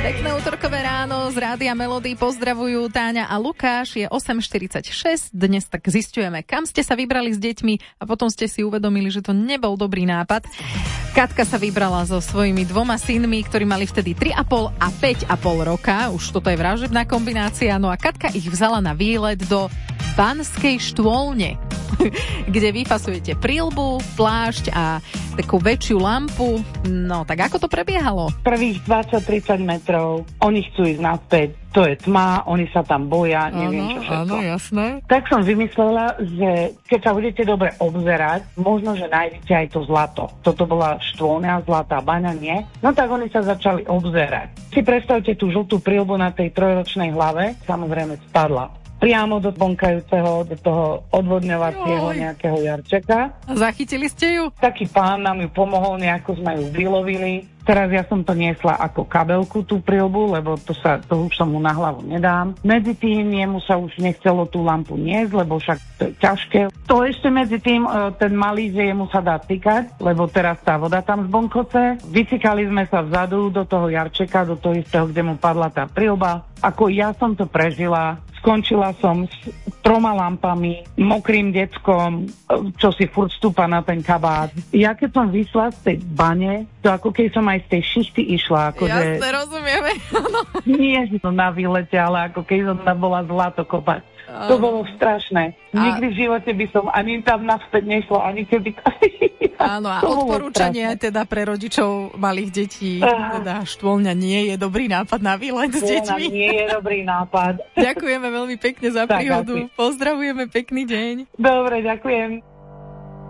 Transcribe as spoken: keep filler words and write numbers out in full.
Pekné útorkové ráno z Rádia Melody pozdravujú Táňa a Lukáš. Je osem štyridsaťšesť. Dnes tak zisťujeme, kam ste sa vybrali s deťmi a potom ste si uvedomili, že to nebol dobrý nápad. Katka sa vybrala so svojimi dvoma synmi, ktorí mali vtedy tri a pol a päť a pol roka. Už toto je vražebná kombinácia. No a Katka ich vzala na výlet do Banskej Štôlne, kde vyfasujete príľbu, plášť a takú väčšiu lampu. No, tak ako to prebiehalo? Prvých dvadsať tridsať metrov, oni chcú ísť naspäť, to je tma, oni sa tam boja, neviem čo všetko. Áno, jasné. Tak som vymyslela, že keď sa budete dobre obzerať, možno, že nájdete aj to zlato. Toto bola štôlňa, zlatá baňa, nie? No tak oni sa začali obzerať. Si predstavte tú žltú príľbu na tej trojročnej hlave, samozrejme spadla priamo do vonkajúceho, do toho odvodňovacieho Joj. nejakého jarčeka. A zachytili ste ju? Taký pán nám ju pomohol, nejako sme ju vylovili. Teraz ja som to niesla ako kabelku, tú príľbu, lebo to, sa, to už som mu na hlavu nedám. Medzi tým jemu sa už nechcelo tú lampu niesť, lebo však to je ťažké. To ešte medzi tým ten malý, že jemu sa dá tykať, lebo teraz tá voda tam zbonkoce. Vycikali sme sa vzadu do toho jarčeka, do toho istého, kde mu padla tá príľba. Ako ja som to prežila. Skončila som s troma lampami, mokrým deckom, čo si furt stúpa na ten kabát. Ja keď som vyšla z tej bane, to ako keď som aj z tej šichty išla. Ako Jasne, že... rozumieme. Nie, že som na výlete, ale ako keď som tam bola zlato kopať. To bolo strašné. Nikdy v živote by som ani tam naspäť nešla, ani keby... Áno, a odporúčanie teda pre rodičov malých detí, teda štôlňa nie je dobrý nápad na výlet s deťmi. Nie je dobrý nápad. Ďakujeme veľmi pekne za príhodu. Pozdravujeme, pekný deň. Dobre, ďakujem.